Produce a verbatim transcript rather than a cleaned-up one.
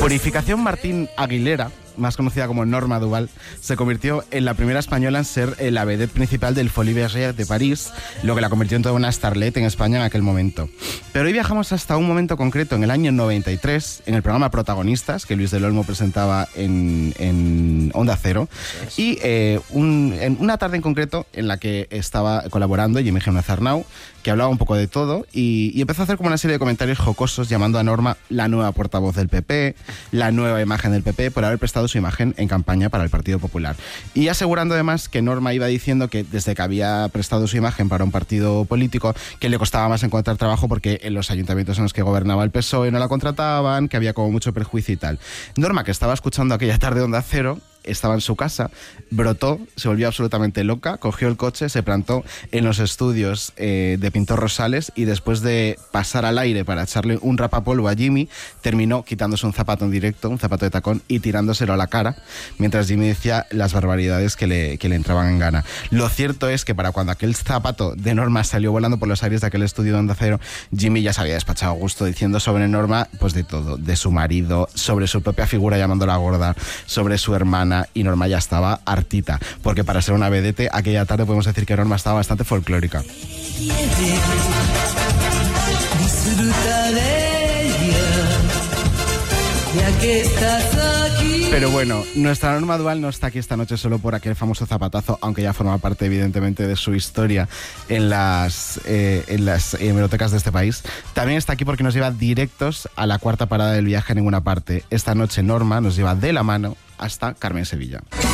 Purificación Martín Aguilera, más conocida como Norma Duval, se convirtió en la primera española en ser la vedette principal del Folies Bergère de París, lo que la convirtió en toda una starlet en España en aquel momento. Pero hoy viajamos hasta un momento concreto, en el año noventa y tres, en el programa Protagonistas, que Luis del Olmo presentaba en, en Onda Cero, y eh, un, en una tarde en concreto en la que estaba colaborando Jimmy Jiménez Arnau, que hablaba un poco de todo, y, y empezó a hacer como una serie de comentarios jocosos llamando a Norma la nueva portavoz del P P, la nueva imagen del P P, por haber prestado su imagen en campaña para el Partido Popular. Y asegurando además que Norma iba diciendo que desde que había prestado su imagen para un partido político, que le costaba más encontrar trabajo porque en los ayuntamientos en los que gobernaba el P S O E no la contrataban, que había como mucho perjuicio y tal. Norma, que estaba escuchando aquella tarde Onda Cero, estaba en su casa, brotó, se volvió absolutamente loca, cogió el coche, se plantó en los estudios eh, de Pintor Rosales y después de pasar al aire para echarle un rapapolvo a Jimmy, terminó quitándose un zapato en directo, un zapato de tacón, y tirándoselo a la cara, mientras Jimmy decía las barbaridades que le, que le entraban en gana. Lo cierto es que para cuando aquel zapato de Norma salió volando por los aires de aquel estudio de Onda Cero, Jimmy ya se había despachado a gusto diciendo sobre Norma, pues de todo, de su marido, sobre su propia figura llamándola gorda, sobre su hermana, y Norma ya estaba hartita, porque para ser una vedette aquella tarde podemos decir que Norma estaba bastante folclórica. Pero bueno, nuestra Norma Duval no está aquí esta noche solo por aquel famoso zapatazo, aunque ya forma parte evidentemente de su historia en las, eh, en las hemerotecas de este país. También está aquí porque nos lleva directos a la cuarta parada del viaje a ninguna parte. Esta noche Norma nos lleva de la mano hasta Carmen Sevilla.